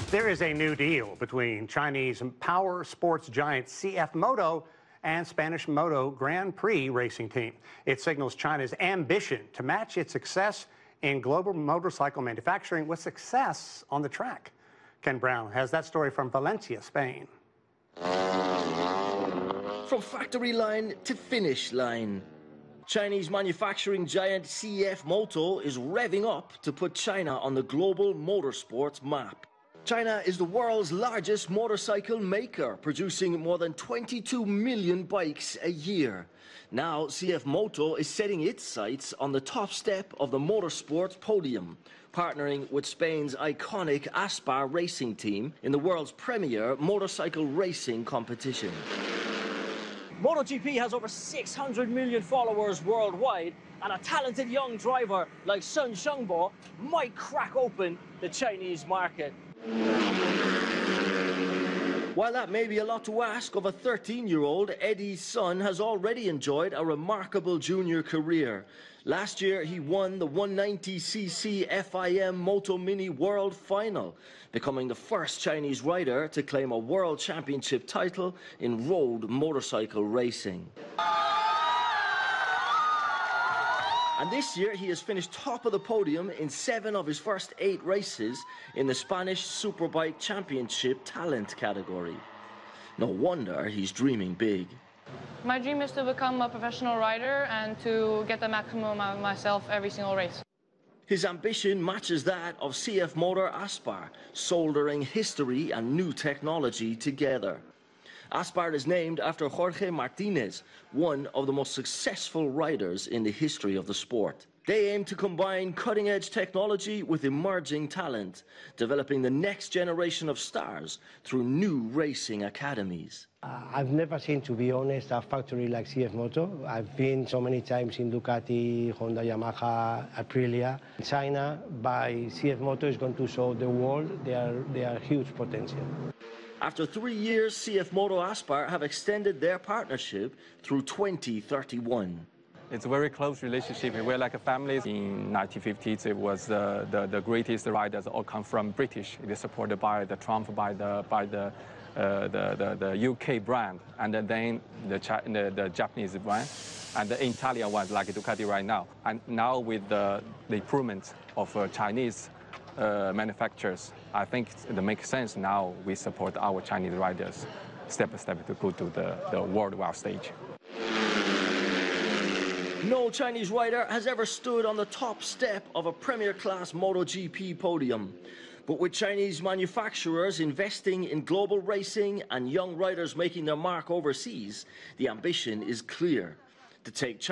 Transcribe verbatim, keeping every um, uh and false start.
There is a new deal between Chinese power sports giant C F Moto and Spanish Moto Grand Prix racing team. It signals China's ambition to match its success in global motorcycle manufacturing with success on the track. Ken Brown has that story from Valencia, Spain. From factory line to finish line, Chinese manufacturing giant C F Moto is revving up to put China on the global motorsports map. China is the world's largest motorcycle maker, producing more than twenty-two million bikes a year. Now, C F Moto is setting its sights on the top step of the motorsports podium, partnering with Spain's iconic Aspar racing team in the world's premier motorcycle racing competition. MotoGP has over six hundred million followers worldwide, and a talented young driver like Sun Shengbo might crack open the Chinese market. While that may be a lot to ask of a thirteen-year-old, Eddie's son has already enjoyed a remarkable junior career. Last year, he won the one ninety c c F I M Moto Mini World Final, becoming the first Chinese rider to claim a world championship title in road motorcycle racing. And this year, he has finished top of the podium in seven of his first eight races in the Spanish Superbike Championship talent category. No wonder he's dreaming big. My dream is to become a professional rider and to get the maximum out of myself every single race. His ambition matches that of C F Motor Aspar, soldering history and new technology together. Aspar is named after Jorge Martinez, one of the most successful riders in the history of the sport. They aim to combine cutting-edge technology with emerging talent, developing the next generation of stars through new racing academies. Uh, I've never seen, to be honest, a factory like C F Moto. I've been so many times in Ducati, Honda, Yamaha, Aprilia. China, by C F Moto, is going to show the world their, their huge potential. After three years, C F Moto Aspar have extended their partnership through twenty thirty-one. It's a very close relationship. We're like a family. In nineteen fifties, it was uh, the, the greatest riders all come from British. They're supported by the Trump, by the, by the, uh, the, the, the U K brand, and then the, the, the Japanese brand, and the Italian ones like Ducati right now. And now with the, the improvement of uh, Chinese Uh, manufacturers, I think it makes sense now we support our Chinese riders step by step to go to the, the worldwide stage. No Chinese rider has ever stood on the top step of a premier class MotoGP podium. But with Chinese manufacturers investing in global racing and young riders making their mark overseas, the ambition is clear: to take China